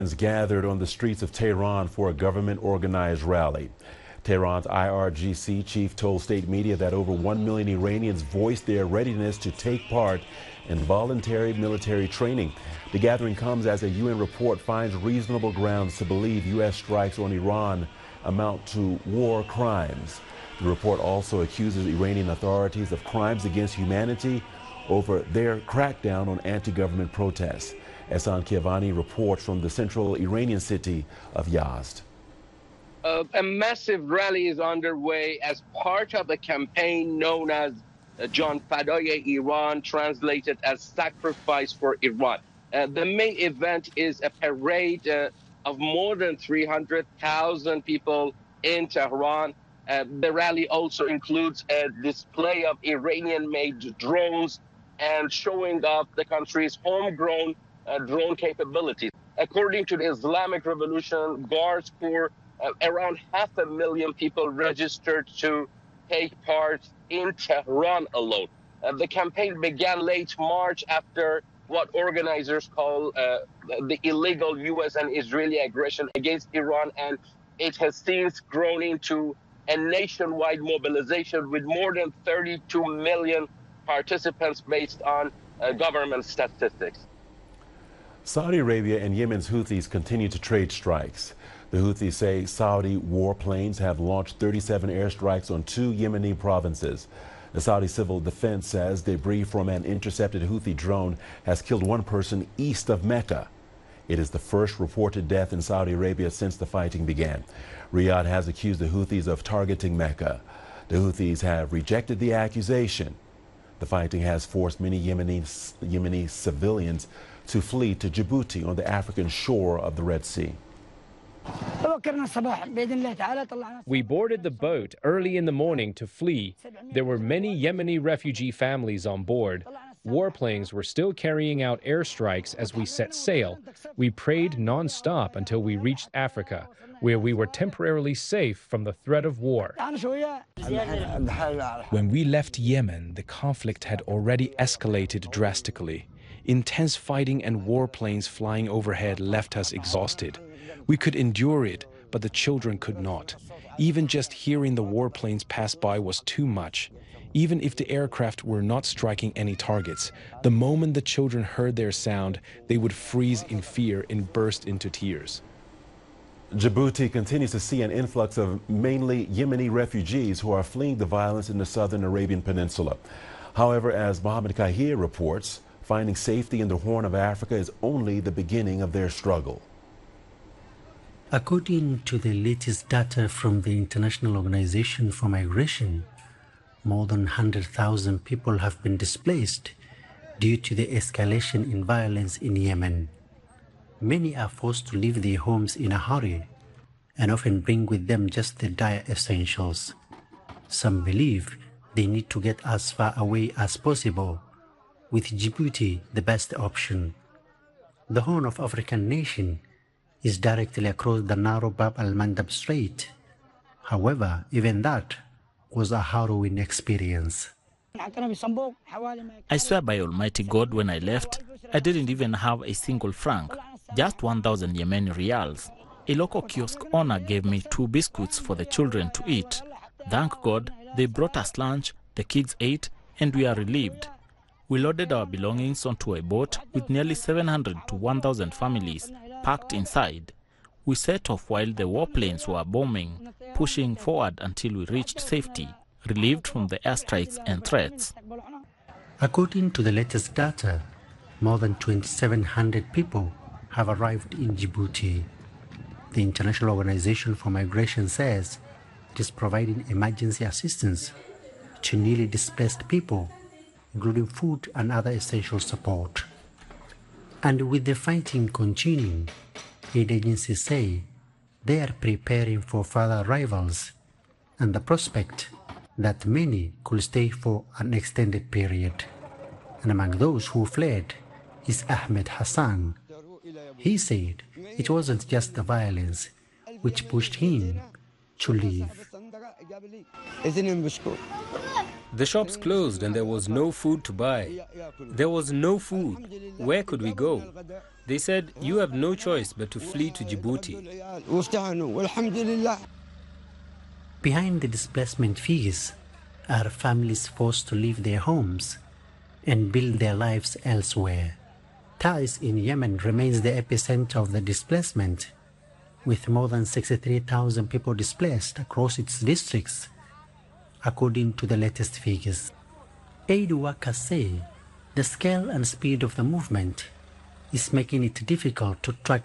Gathered on the streets of Tehran for a government-organized rally. Tehran's IRGC chief told state media that over 1 million Iranians voiced their readiness to take part in voluntary military training. The gathering comes as a UN report finds reasonable grounds to believe U.S. strikes on Iran amount to war crimes. The report also accuses Iranian authorities of crimes against humanity over their crackdown on anti-government protests. Ehsan Kiavani reports from the central Iranian city of Yazd. A massive rally is underway as part of the campaign known as Jan Fadaye Iran, translated as Sacrifice for Iran. The main event is a parade of more than 300,000 people in Tehran. The rally also includes a display of Iranian-made drones and showing off the country's homegrown drone capabilities. According to the Islamic Revolution Guards Corps, around 500,000 people registered to take part in Tehran alone. The campaign began late March after what organizers call the illegal U.S. and Israeli aggression against Iran, and it has since grown into a nationwide mobilization with more than 32 million participants based on government statistics. Saudi Arabia and Yemen's Houthis continue to trade strikes. The Houthis say Saudi warplanes have launched 37 airstrikes on 2 Yemeni provinces. The Saudi Civil Defense says debris from an intercepted Houthi drone has killed 1 person east of Mecca. It is the first reported death in Saudi Arabia since the fighting began. Riyadh has accused the Houthis of targeting Mecca. The Houthis have rejected the accusation. The fighting has forced many Yemeni civilians to flee to Djibouti on the African shore of the Red Sea. We boarded the boat early in the morning to flee. There were many Yemeni refugee families on board. Warplanes were still carrying out airstrikes as we set sail. We prayed non-stop until we reached Africa, where we were temporarily safe from the threat of war. When we left Yemen, the conflict had already escalated drastically. Intense fighting and warplanes flying overhead left us exhausted. We could endure it, but the children could not. Even just hearing the warplanes pass by was too much. Even if the aircraft were not striking any targets, the moment the children heard their sound, they would freeze in fear and burst into tears. Djibouti continues to see an influx of mainly Yemeni refugees who are fleeing the violence in the southern Arabian Peninsula. However, as Mohammed Kahir reports, finding safety in the Horn of Africa is only the beginning of their struggle. According to the latest data from the International Organization for Migration, more than 100,000 people have been displaced due to the escalation in violence in Yemen. Many are forced to leave their homes in a hurry and often bring with them just the dire essentials. Some believe they need to get as far away as possible, with Djibouti the best option. The Horn of African nation is directly across the narrow Bab al-Mandab Strait. However, even that was a harrowing experience. I swear by Almighty God, when I left, I didn't even have a single franc, just 1,000 Yemeni riyals. A local kiosk owner gave me 2 biscuits for the children to eat. Thank God, they brought us lunch, the kids ate, and we are relieved. We loaded our belongings onto a boat with nearly 700 to 1,000 families packed inside. We set off while the warplanes were bombing, pushing forward until we reached safety, relieved from the airstrikes and threats. According to the latest data, more than 2,700 people have arrived in Djibouti. The International Organization for Migration says it is providing emergency assistance to newly displaced people, including food and other essential support. And with the fighting continuing, aid agencies say they are preparing for further arrivals and the prospect that many could stay for an extended period. And among those who fled is Ahmed Hassan. He said it wasn't just the violence which pushed him to leave. The shops closed and there was no food to buy. There was no food. Where could we go? They said, you have no choice but to flee to Djibouti. Behind the displacement figures are families forced to leave their homes and build their lives elsewhere. Taiz in Yemen remains the epicenter of the displacement, with more than 63,000 people displaced across its districts, according to the latest figures. Aid workers say the scale and speed of the movement is making it difficult to track